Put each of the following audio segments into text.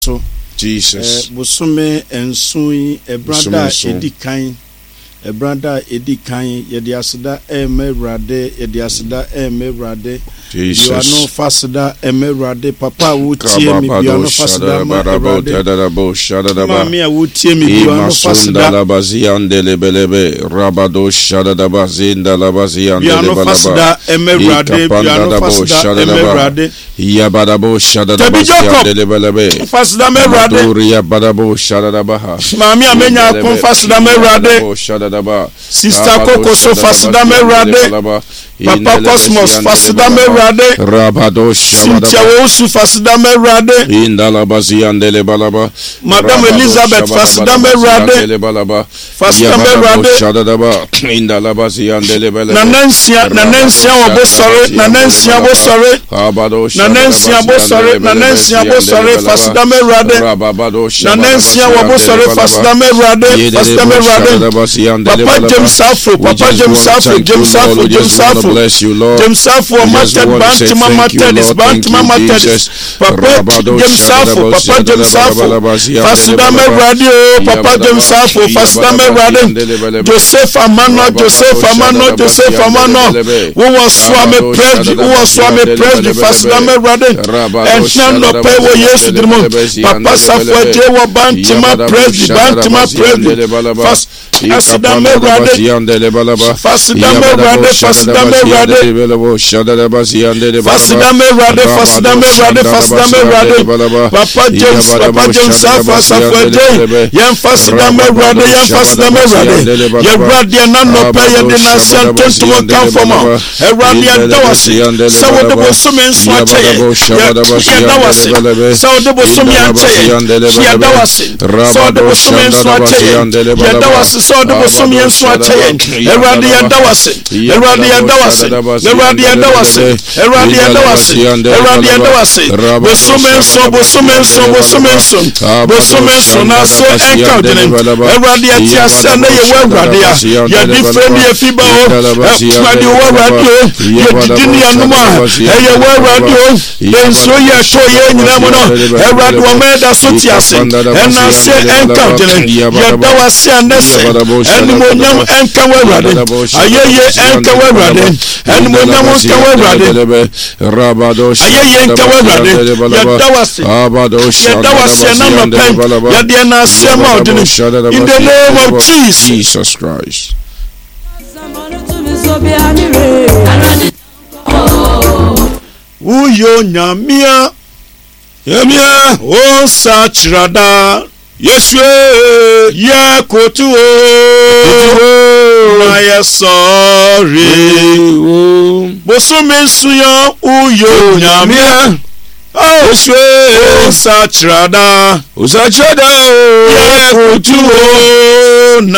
So Jesus. Busume ensui ebrada edikan ebrada edikan yedi asida emerade yedi asida emerade Jesus. You are no fasida emerade papa wutie mi biano fasida mami wutie mi biano fasida labaziandele belebe rabado shadada bazinda labaziandele balaba emerade biano fasida emerade yabadabo shadada baziandele belebe fasida emerade yabadabo shadada baha mami amenya kon fasida emerade Sister Coco so fasida emerade Papa Cosmos fasida emerade rabado Cynthia Wosu fasida emerade indala baziandele balaba Madame Elizabeth fasida emerade balaba fasida emerade shadada indala baziandele balaba Nanensia wobosore abado Nanensia bosore fasida emerade rabado Nanensia wobosore fasida emerade fasida emerade Papa James Afro bless you, Lord. James Afro mated Bantima Papa James Afro Fasidame Radio Papa James Afro Fasidame Radio Joseph Amano who was Swami President Fasidame Radio and Nano Pay wo Yesu Dimo Papa Safwa Jewa Bantima President Fasidame Radio Fasidame Radio Papa James Yam Fasidame Radio Yam Radio Nano Pay the Nation to come from Radio Dawasi so the Bosumen Swatche so the Bosumian Dawasi so the Bosumen Swatche Dawasi so the Bosumian Swatche Radio Dawasi Bosumenso na so encounter everybody atiasana ye wuradia ya different ye fiba o radio ye didini anuma ye wuradio enso ye show ye nyina mo no everybody o meda so tiase ena se encounter ye dawase anese enimonyam enka wuradia ayeye enka wuradia enimonyam enka wuradia rabado ayeye enka wuradia ya dawase in the name of Jesus Christ. Uyo nyamia o sachrada Yeswe ye kotu na ye sorry bosume suya uyo nyamia Yeswe sachrada ye kotu na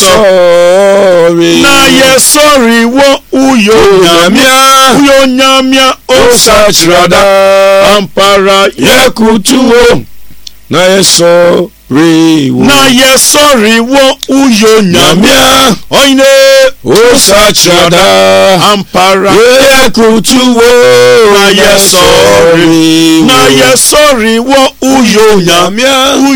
ye sorry wo uyo nyamia o sachrada ampara ye kotu na ye sorry wo uyo nyamia oine o sachrada ampara ye kutu wo na ye sorry wo uyo nyamia